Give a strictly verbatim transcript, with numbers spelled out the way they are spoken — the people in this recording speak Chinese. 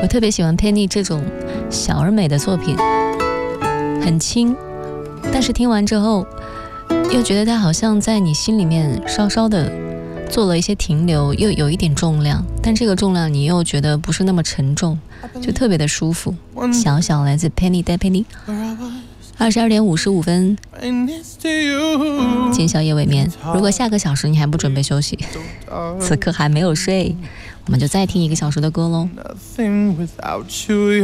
我特别喜欢 Penny 这种小而美的作品，很轻，但是听完之后又觉得它好像在你心里面稍稍的做了一些停留，又有一点重量，但这个重量你又觉得不是那么沉重，就特别的舒服。小小来自 Penny 带 Penny。二十二点五十五分，今宵夜未眠。如果下个小时你还不准备休息，此刻还没有睡，我们就再听一个小时的歌喽。